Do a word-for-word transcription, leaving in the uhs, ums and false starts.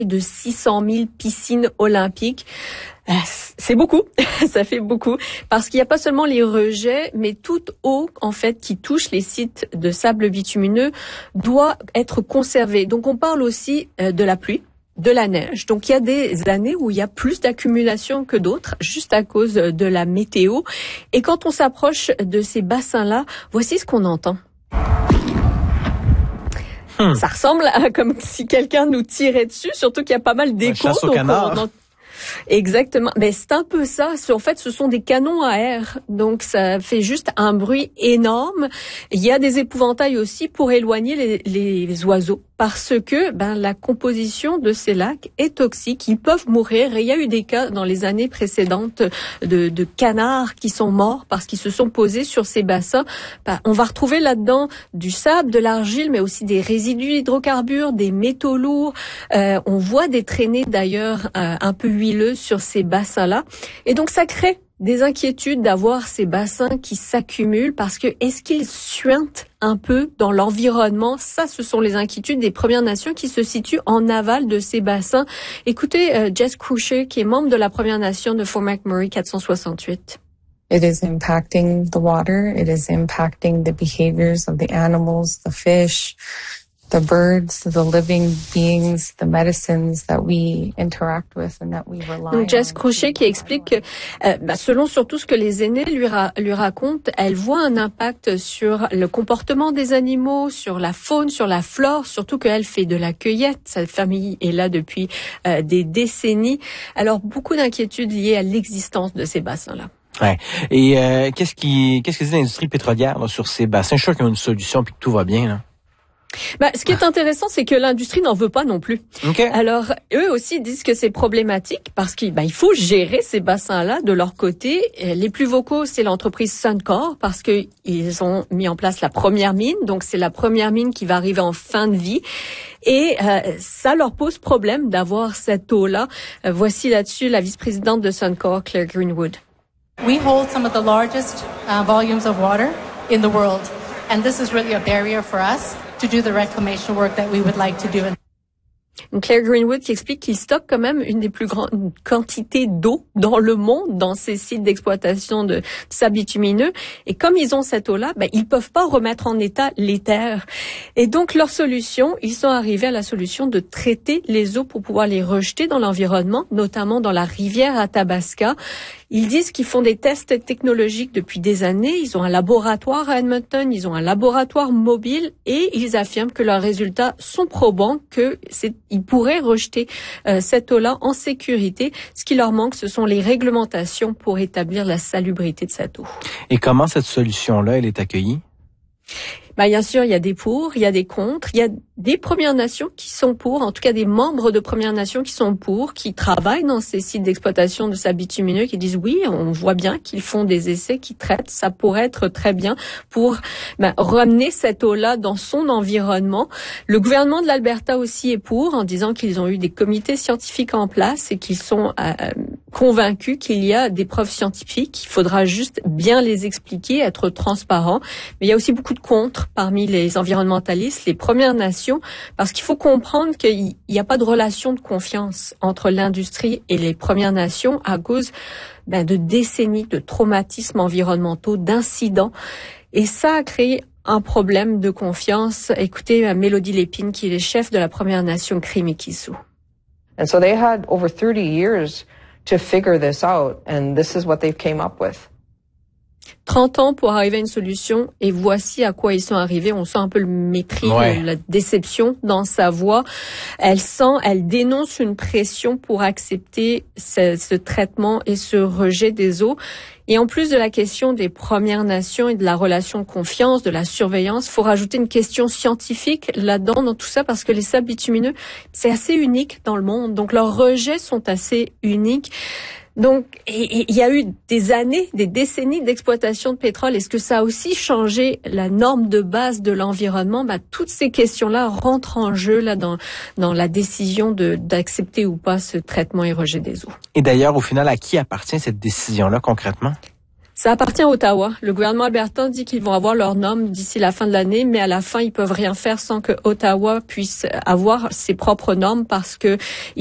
de six cent mille piscines olympiques. C'est beaucoup, ça fait beaucoup, parce qu'il n'y a pas seulement les rejets, mais toute eau en fait qui touche les sites de sable bitumineux doit être conservée. Donc on parle aussi de la pluie, de la neige. Donc il y a des années où il y a plus d'accumulation que d'autres, juste à cause de la météo. Et quand on s'approche de ces bassins-là, voici ce qu'on entend. Hmm. Ça ressemble à comme si quelqu'un nous tirait dessus, surtout qu'il y a pas mal d'échos. Ouais, chasse au canard. On, on, Exactement. Mais c'est un peu ça. En fait, ce sont des canons à air. Donc, ça fait juste un bruit énorme. Il y a des épouvantails aussi pour éloigner les, les oiseaux. Parce que ben la composition de ces lacs est toxique, ils peuvent mourir. Et il y a eu des cas dans les années précédentes de, de canards qui sont morts parce qu'ils se sont posés sur ces bassins. Ben, on va retrouver là-dedans du sable, de l'argile, mais aussi des résidus d'hydrocarbures, des métaux lourds. Euh, on voit des traînées d'ailleurs euh, un peu huileuses sur ces bassins-là. Et donc ça crée des inquiétudes d'avoir ces bassins qui s'accumulent parce que est-ce qu'ils suintent un peu dans l'environnement? Ça, ce sont les inquiétudes des Premières Nations qui se situent en aval de ces bassins. Écoutez, euh, Jess Croucher, qui est membre de la Première Nation de Fort McMurray quatre cent soixante-huit. It is impacting the water. It is impacting the behaviors of the animals, the fish, the birds, the living beings, the medicines that we interact with and that we rely on. Jess Croucher qui explique que, euh, bah, selon surtout ce que les aînés lui, ra- lui racontent, elle voit un impact sur le comportement des animaux, sur la faune, sur la flore, surtout qu'elle fait de la cueillette. Sa famille est là depuis euh, des décennies. Alors, beaucoup d'inquiétudes liées à l'existence de ces bassins-là. Ouais. Et euh, qu'est-ce qui, qu'est-ce que dit l'industrie pétrolière là, sur ces bassins? Je suis sûr qu'ils ont une solution puis que tout va bien, là. Bah, ce qui est intéressant, c'est que l'industrie n'en veut pas non plus. Okay. Alors, eux aussi disent que c'est problématique parce qu'il bah, il faut gérer ces bassins-là de leur côté. Les plus vocaux, c'est l'entreprise Suncor parce que ils ont mis en place la première mine. Donc, c'est la première mine qui va arriver en fin de vie. Et euh, ça leur pose problème d'avoir cette eau-là. Euh, voici là-dessus la vice-présidente de Suncor, Claire Greenwood. We hold some of the largest uh, volumes of water in the world. And this is really a barrier for us to do the reclamation work that we would like to do. Donc Claire Greenwood qui explique qu'ils stockent quand même une des plus grandes quantités d'eau dans le monde, dans ces sites d'exploitation de, de sable bitumineux. Et comme ils ont cette eau-là, ben, ils peuvent pas remettre en état les terres. Et donc leur solution, ils sont arrivés à la solution de traiter les eaux pour pouvoir les rejeter dans l'environnement, notamment dans la rivière Athabasca. Ils disent qu'ils font des tests technologiques depuis des années. Ils ont un laboratoire à Edmonton, ils ont un laboratoire mobile et ils affirment que leurs résultats sont probants, que c'est, ils pourraient rejeter euh, cette eau-là en sécurité. Ce qui leur manque, ce sont les réglementations pour établir la salubrité de cette eau. Et comment cette solution-là, elle est accueillie? Ben, bien sûr, il y a des pour, il y a des contre, il y a des Premières Nations qui sont pour, en tout cas des membres de Premières Nations qui sont pour, qui travaillent dans ces sites d'exploitation de sable bitumineux, qui disent oui, on voit bien qu'ils font des essais, qui traitent, ça pourrait être très bien pour ben, ramener cette eau-là dans son environnement. Le gouvernement de l'Alberta aussi est pour, en disant qu'ils ont eu des comités scientifiques en place et qu'ils sont euh, convaincus qu'il y a des preuves scientifiques. Il faudra juste bien les expliquer, être transparent. Mais il y a aussi beaucoup de contre parmi les environnementalistes, les Premières Nations, parce qu'il faut comprendre qu'il n'y a pas de relation de confiance entre l'industrie et les Premières Nations à cause ben, de décennies de traumatismes environnementaux, d'incidents. Et ça a créé un problème de confiance. Écoutez Mélodie Lépine, qui est chef de la Première Nation Cree-Mikisew. And so they had over thirty years to figure this out, and this is what they came up with. trente ans pour arriver à une solution et voici à quoi ils sont arrivés. On sent un peu le mépris, ouais. la déception dans sa voix. Elle sent, elle dénonce une pression pour accepter ce, ce traitement et ce rejet des eaux. Et en plus de la question des Premières Nations et de la relation de confiance, de la surveillance, il faut rajouter une question scientifique là-dedans, dans tout ça, parce que les sables bitumineux, c'est assez unique dans le monde. Donc leurs rejets sont assez uniques. Donc, il y a eu des années, des décennies d'exploitation de pétrole. Est-ce que ça a aussi changé la norme de base de l'environnement? Bah, toutes ces questions-là rentrent en jeu là dans dans la décision de d'accepter ou pas ce traitement et rejet des eaux. Et d'ailleurs, au final, à qui appartient cette décision-là concrètement? Ça appartient à Ottawa. Le gouvernement albertain dit qu'ils vont avoir leurs normes d'ici la fin de l'année, mais à la fin, ils peuvent rien faire sans que Ottawa puisse avoir ses propres normes parce que